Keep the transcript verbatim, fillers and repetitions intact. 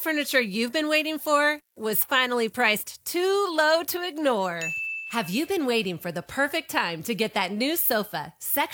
furniture you've been waiting for was finally priced too low to ignore. Have you been waiting for the perfect time to get that new sofa, section